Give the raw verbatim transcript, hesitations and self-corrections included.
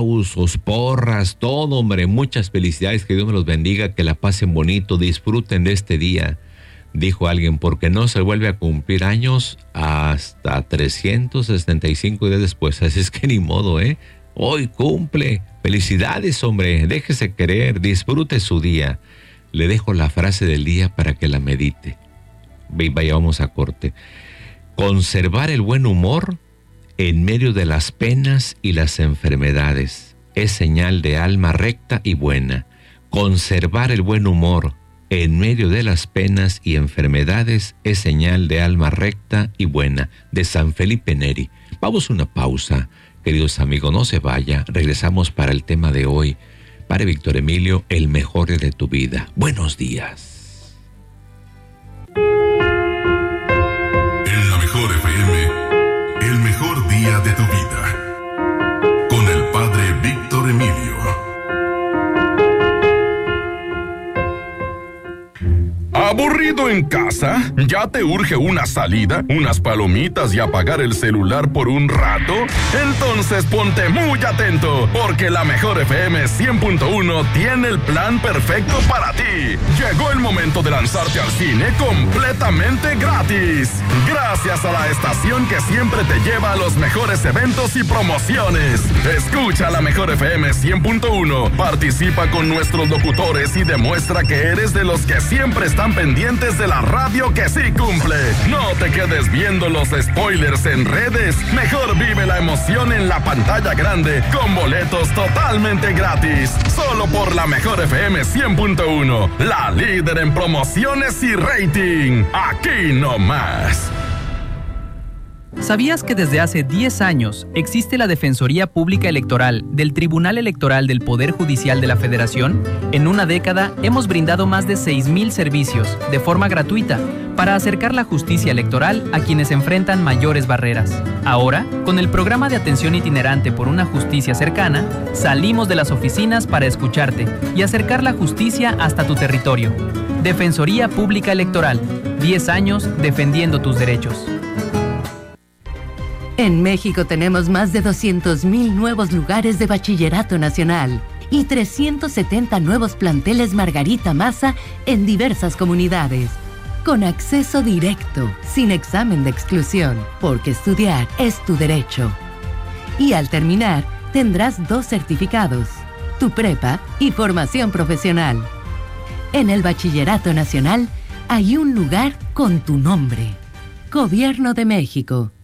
aplausos, porras, todo, hombre. Muchas felicidades, que Dios me los bendiga, que la pasen bonito, disfruten de este día. Dijo alguien, porque no se vuelve a cumplir años hasta trescientos sesenta y cinco días después. Así es que ni modo, ¿eh? Hoy cumple. Felicidades, hombre. Déjese querer, disfrute su día. Le dejo la frase del día para que la medite. Vaya, vamos a corte. Conservar el buen humor en medio de las penas y las enfermedades es señal de alma recta y buena. Conservar el buen humor en medio de las penas y enfermedades es señal de alma recta y buena. De San Felipe Neri. Vamos a una pausa, queridos amigos, no se vaya. Regresamos para el tema de hoy. Padre Víctor Emilio, el mejor día de tu vida. Buenos días. En la mejor F M, el mejor día de tu vida. Con el Padre Víctor Emilio. ¿Aburrido en casa? ¿Ya te urge una salida, unas palomitas y apagar el celular por un rato? Entonces ponte muy atento, porque la mejor F M cien punto uno tiene el plan perfecto para ti. Llegó el momento de lanzarte al cine completamente gratis. Gracias a la estación que siempre te lleva a los mejores eventos y promociones. Escucha la mejor F M cien punto uno, participa con nuestros locutores y demuestra que eres de los que siempre están pendientes de la radio que sí cumple. No te quedes viendo los spoilers en redes. Mejor vive la emoción en la pantalla grande con boletos totalmente gratis. Solo por la mejor F M cien punto uno, la líder en promociones y rating. Aquí no más. ¿Sabías que desde hace diez años existe la Defensoría Pública Electoral del Tribunal Electoral del Poder Judicial de la Federación? En una década hemos brindado más de seis mil servicios de forma gratuita para acercar la justicia electoral a quienes enfrentan mayores barreras. Ahora, con el programa de atención itinerante por una justicia cercana, salimos de las oficinas para escucharte y acercar la justicia hasta tu territorio. Defensoría Pública Electoral, diez años defendiendo tus derechos. En México tenemos más de doscientos mil nuevos lugares de bachillerato nacional y trescientos setenta nuevos planteles Margarita Maza en diversas comunidades. Con acceso directo, sin examen de exclusión, porque estudiar es tu derecho. Y al terminar, tendrás dos certificados, tu prepa y formación profesional. En el Bachillerato Nacional hay un lugar con tu nombre. Gobierno de México.